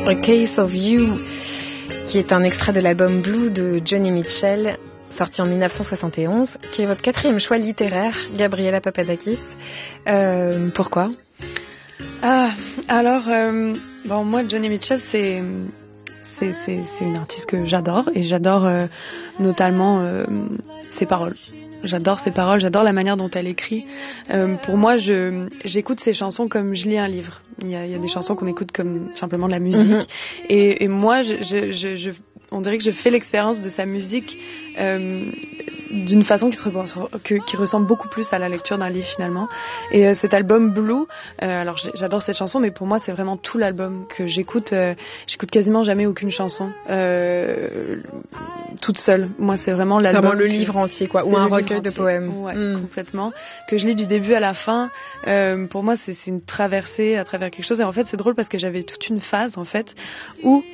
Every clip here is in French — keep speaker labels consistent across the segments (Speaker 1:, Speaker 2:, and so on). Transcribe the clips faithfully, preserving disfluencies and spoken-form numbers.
Speaker 1: A Case of You, qui est un extrait de l'album Blue de Joni Mitchell, sorti en dix-neuf cent soixante et onze, qui est votre quatrième choix littéraire, Gabriela Papadakis. Euh, pourquoi ?
Speaker 2: Ah, alors, euh, bon, moi, Joni Mitchell, c'est, c'est, c'est, c'est une artiste que j'adore, et j'adore euh, notamment euh, ses paroles. J'adore ses paroles, j'adore la manière dont elle écrit. Euh, pour moi, je, j'écoute ses chansons comme je lis un livre. Il y a, il y a des chansons qu'on écoute comme simplement de la musique. Mm-hmm. Et, et moi, je, je, je, je, on dirait que je fais l'expérience de sa musique euh, d'une façon qui, se, que, qui ressemble beaucoup plus à la lecture d'un livre finalement. Et euh, cet album Blue, euh, alors j'adore cette chanson, mais pour moi, c'est vraiment tout l'album que j'écoute. Euh, j'écoute quasiment jamais aucune chanson euh, toute seule. Moi, c'est vraiment l'album.
Speaker 1: C'est vraiment le livre entier, quoi, ou un recueil de poèmes.
Speaker 2: Ouais, mm. complètement. Que je lis du début à la fin. Euh, pour moi, c'est, c'est une traversée à travers quelque chose. Et en fait, c'est drôle parce que j'avais toute une phase, en fait, où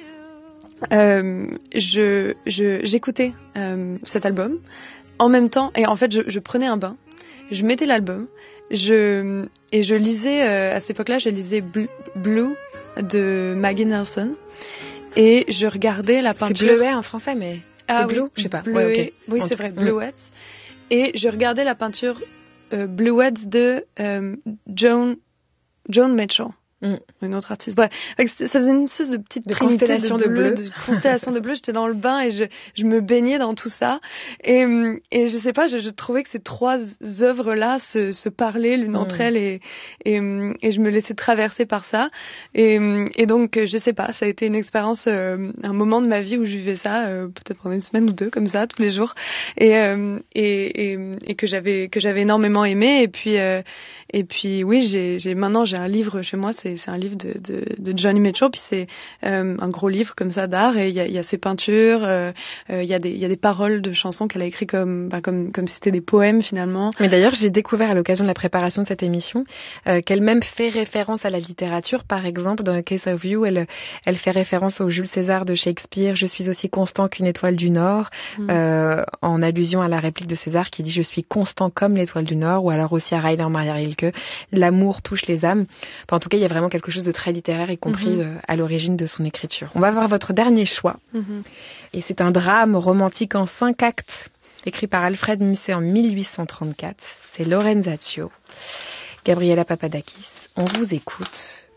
Speaker 2: euh, je, je, j'écoutais euh, cet album en même temps. Et en fait, je, je prenais un bain, je mettais l'album, je, et je lisais, euh, à cette époque-là, je lisais Blue, Blue de Maggie Nelson. Et je regardais la peinture.
Speaker 1: C'est Bleuet en français, mais...
Speaker 2: Ah,
Speaker 1: c'est Blue,
Speaker 2: oui,
Speaker 1: je sais pas.
Speaker 2: Bleuet,
Speaker 1: ouais, okay.
Speaker 2: Oui, c'est vrai, Bluets. Et je regardais la peinture euh, Bluets de euh, Joan, Joan Mitchell. Mm. Une autre artiste. Bref, ça faisait une espèce de petite
Speaker 1: de constellation de bleu,
Speaker 2: de, bleu. de constellation de bleu. J'étais dans le bain et je, je me baignais dans tout ça. Et, et je sais pas, je, je trouvais que ces trois œuvres-là se, se parlaient l'une mm. entre elles et, et, et je me laissais traverser par ça. Et, et donc, je sais pas, ça a été une expérience, euh, un moment de ma vie où je vivais ça, euh, peut-être pendant une semaine ou deux, comme ça, tous les jours. Et, euh, et, et, et que j'avais, que j'avais énormément aimé. Et puis, euh, et puis, oui, j'ai, j'ai, maintenant, j'ai un livre chez moi, c'est, c'est un livre de, de, de Joni Mitchell, puis c'est euh, un gros livre comme ça d'art, et il y a, y a ses peintures, il euh, euh, y a des, il y a des paroles de chansons qu'elle a écrites comme, bah, comme, comme si c'était des poèmes finalement.
Speaker 1: Mais d'ailleurs, j'ai découvert à l'occasion de la préparation de cette émission euh, qu'elle même fait référence à la littérature. Par exemple, dans A Case of You, elle, elle fait référence au Jules César de Shakespeare, je suis aussi constant qu'une étoile du Nord, mmh. euh, en allusion à la réplique de César qui dit je suis constant comme l'étoile du Nord, ou alors aussi à Rainer Maria Rilke, l'amour touche les âmes. Enfin, en tout cas, il y a vraiment quelque chose de très littéraire, y compris mmh. euh, à l'origine de son écriture. On va voir votre dernier choix. Mmh. Et c'est un drame romantique en cinq actes, écrit par Alfred Musset en dix-huit cent trente-quatre. C'est Lorenzaccio. Gabriela Papadakis, on vous écoute.